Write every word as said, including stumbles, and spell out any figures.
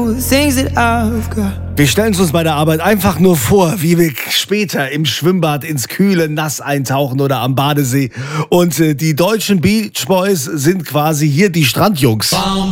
all the things that I've got. Wir stellen es uns bei der Arbeit einfach nur vor, wie wir später im Schwimmbad ins kühle Nass eintauchen oder am Badesee. Und äh, die deutschen Beach Boys sind quasi hier die Strandjungs.